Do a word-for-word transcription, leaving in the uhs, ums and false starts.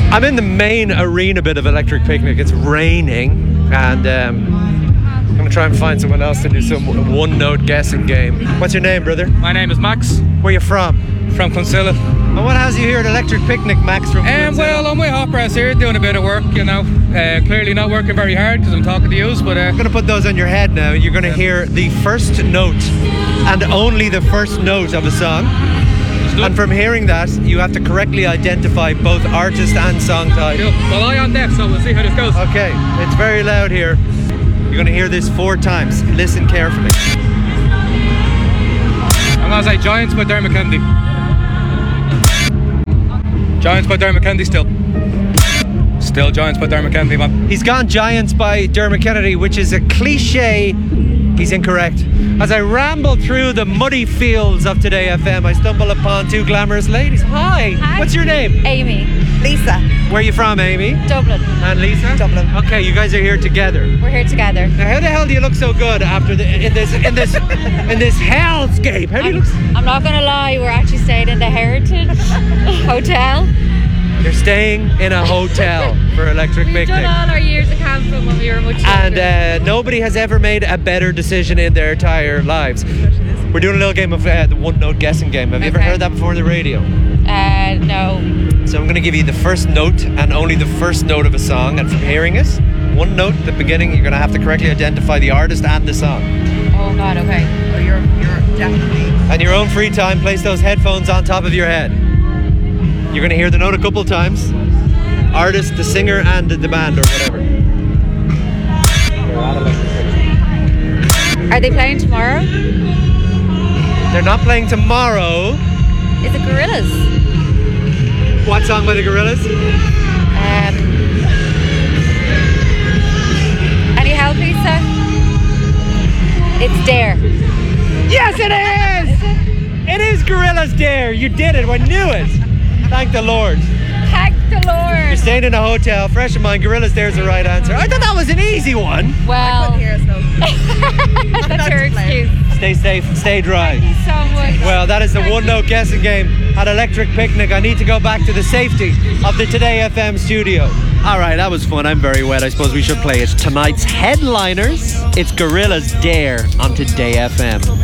I'm in the main arena bit of Electric Picnic. It's raining, and um, I'm gonna try and find someone else to do some one-note guessing game. What's your name, brother? My name is Max. Where you from? From Clonsilla. And what has you here at Electric Picnic, Max? From Um, well, I'm with Hot Press here, doing a bit of work, you know. Uh, clearly not working very hard because I'm talking to yous, but... Uh, I'm gonna put those on your head now. You're gonna hear the first note, and only the first note of a song. And from hearing that, you have to correctly identify both artist and song title. Cool. Well, I'm on deaf, so we'll see how this goes. Okay, it's very loud here. You're gonna hear this four times. Listen carefully. I'm gonna say Giants by Dermot Kennedy. Giants by Dermot Kennedy still. Still Giants by Dermot Kennedy, man. He's gone Giants by Dermot Kennedy, which is a cliche. He's incorrect. As I ramble through the muddy fields of Today F M, I stumble upon two glamorous ladies. Hi. Hi. What's your name? Amy. Lisa. Where are you from, Amy? Dublin. And Lisa? Dublin. Okay, you guys are here together. We're here together. Now, how the hell do you look so good after the in this in this in this hellscape? How do you look? I'm, I'm not gonna lie, we're actually staying in the Heritage Hotel. You're staying in a hotel for Electric We've Picnic. done all our years of camping when we were much And younger. uh, nobody has ever made a better decision in their entire lives. We're doing a little game of uh, the one-note guessing game. Have you ever Okay. heard that before on the radio? Uh, no. So I'm going to give you the first note and only the first note of a song. And from hearing it, one note at the beginning, you're going to have to correctly identify the artist and the song. Oh God, okay. Oh, you're you're definitely. And your own free time, place those headphones on top of your head. You're going to hear the note a couple times. Artist, the singer, and the band or whatever. Are they playing tomorrow? They're not playing tomorrow. Is it Gorillas? What song by the Gorillas? Um, any help, Lisa? It's Dare. Yes, it is! It is Gorillas Dare. You did it. I knew it. Thank the Lord. Thank the Lord. You're staying in a hotel. Fresh in mind, Gorillas Dare is the right answer. I thought that was an easy one. Well, Couldn't hear us though. that's your excuse. Stay safe, stay dry. Thank you so much. Well, that is the one-note guessing game at Electric Picnic. I need to go back to the safety of the Today F M studio. All right, that was fun. I'm very wet. I suppose we should play it. Tonight's headliners, it's Gorillas Dare on Today F M.